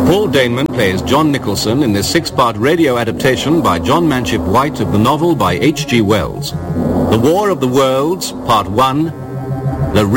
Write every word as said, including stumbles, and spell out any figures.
Paul Daneman plays John Nicholson in this six-part radio adaptation by John Manship White of the novel by H G Wells. The War of the Worlds, Part one, The